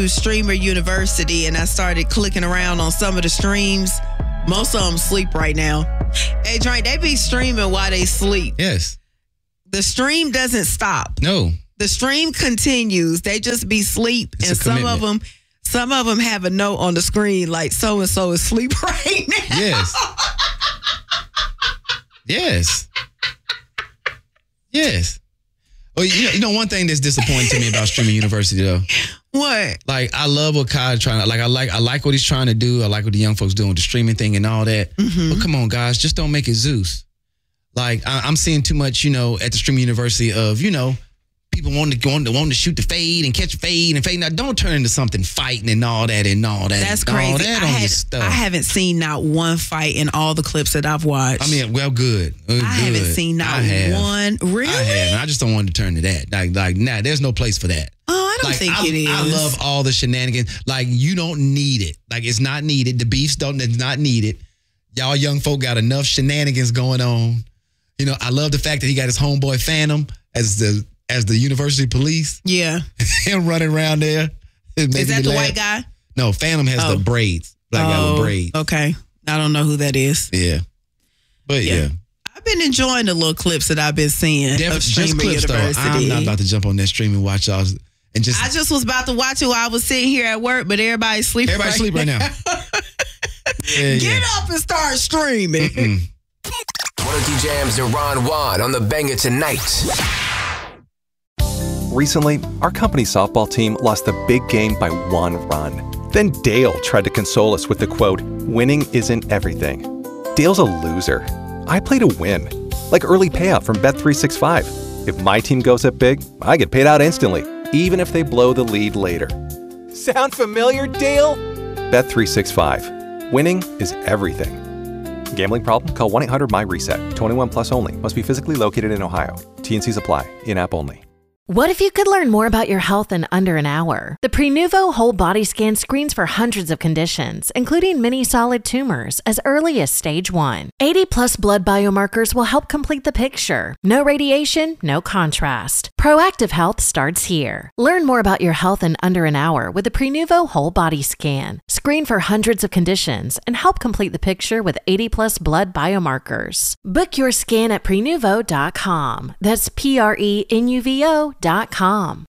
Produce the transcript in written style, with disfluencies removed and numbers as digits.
Streamer University, and I started clicking around on some of the streams. Most of them sleep right now. Hey, Drake, they be streaming while they sleep. Yes. The stream doesn't stop. No. The stream continues. They just be sleep, and some of them have a note on the screen like so and so is asleep right now. Yes. Yes. Yes. Well, you know, one thing that's disappointing to me about Streaming University though. What? Like, I love what Kai trying to like. I like what he's trying to do. I like what the young folks doing with the streaming thing and all that. Mm-hmm. But come on, guys, just don't make it Zeus. Like, I'm seeing too much, you know, at the Streaming University of, you know, people wanting to shoot the fade and catch a fade and fade. Now, don't turn into something fighting and all that and all that. That's crazy. All that on your stuff. I haven't seen not one fight in all the clips that I've watched. I mean, well, good. I haven't seen not one. Really? I haven't. I just don't want to turn to that. Like, nah, there's no place for that. Oh, I don't think it is. I love all the shenanigans. Like, you don't need it. Like, it's not needed. The beefs it's not needed. Y'all young folk got enough shenanigans going on. You know, I love the fact that he got his homeboy Phantom as the university police. Yeah. Him running around there. Is that the white guy? No, Phantom has the braids. Black guy with braids. Okay. I don't know who that is. Yeah. But yeah. I've been enjoying the little clips that I've been seeing of Streamer University. I'm not about to jump on that stream and watch y'all. And I just was about to watch it while I was sitting here at work, but everybody's sleeping. Everybody's sleeping right now. Get up and start streaming. Quality Jams and Ron Juan on the Banger Tonight. Recently, our company softball team lost the big game by 1 run. Then Dale tried to console us with the quote, "Winning isn't everything." Dale's a loser. I play to win. Like early payout from Bet365. If my team goes up big, I get paid out instantly, even if they blow the lead later. Sound familiar, Dale? Bet365. Winning is everything. Gambling problem? Call 1-800-MY-RESET. 21 plus only. Must be physically located in Ohio. T&Cs apply. In-app only. What if you could learn more about your health in under an hour? The Prenuvo Whole Body Scan screens for hundreds of conditions, including many solid tumors, as early as stage 1. 80-plus blood biomarkers will help complete the picture. No radiation, no contrast. Proactive health starts here. Learn more about your health in under an hour with the Prenuvo Whole Body Scan. Screen for hundreds of conditions and help complete the picture with 80-plus blood biomarkers. Book your scan at Prenuvo.com. That's Prenuvo.com.